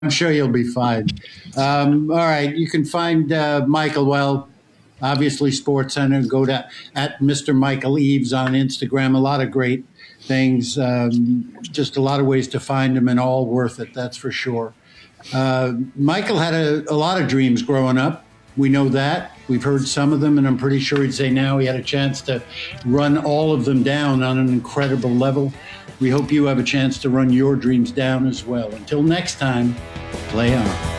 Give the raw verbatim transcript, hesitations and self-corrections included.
I'm sure you'll be fine. Um, all right, you can find uh, Michael, well, obviously Sports Center. Go to at Mister Michael Eaves on Instagram. A lot of great things. Um, just a lot of ways to find him, and all worth it. That's for sure. Uh, Michael had a, a lot of dreams growing up. We know that. We've heard some of them, and I'm pretty sure he'd say now he had a chance to run all of them down on an incredible level. We hope you have a chance to run your dreams down as well. Until next time, play on.